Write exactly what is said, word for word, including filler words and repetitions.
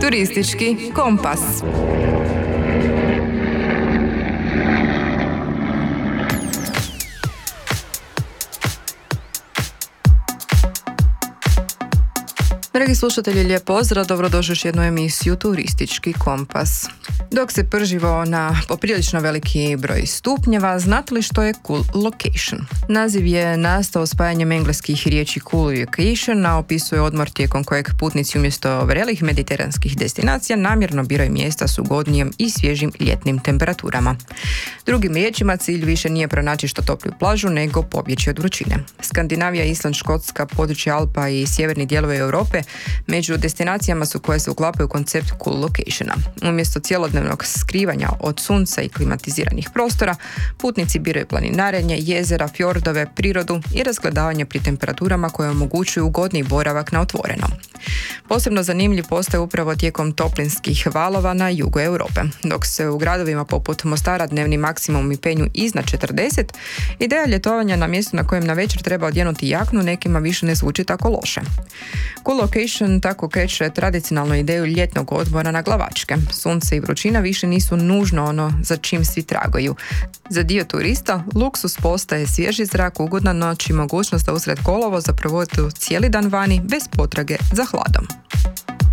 Turistički kompas. Dragi slušatelji, lijep pozdrav, dobrodošli još jednu emisiju Turistički kompas. Dok se prživo na poprilično veliki broj stupnjeva, znate li što je cool location? Naziv je nastao spajanjem engleskih riječi cool location, a opisuje odmor tijekom kojeg putnici umjesto vrelih mediteranskih destinacija namjerno biraju mjesta s ugodnijim i svježim ljetnim temperaturama. Drugim riječima, cilj više nije pronaći što topliju plažu, nego pobjeći od vrućine. Skandinavija, Island, Škotska, područje Alpa i sjeverni dijelovi Europe među destinacijama su koje se uklapaju u koncept cool locationa. Umjesto cjelodnevnog skrivanja od sunca i klimatiziranih prostora, putnici biraju planinarenje, jezera, fjordove, prirodu i razgledavanje pri temperaturama koje omogućuju ugodniji boravak na otvorenom. Posebno zanimljiv postaje upravo tijekom toplinskih valova na jugu Europe. Dok se u gradovima poput Mostara dnevni maksimumi penju iznad četrdeset, ideja ljetovanja na mjestu na kojem na večer treba odjenuti jaknu nekima više ne zvuči tako loše. Cool location tako kreće tradicionalnu ideju ljetnog odmora na glavačke. Sunce i vrućina više nisu nužno ono za čim svi tragaju. Za dio turista luksus postaje svježi zrak, ugodna noć i mogućnost da usred kolovoza provoditi cijeli dan vani bez potrage za hladom.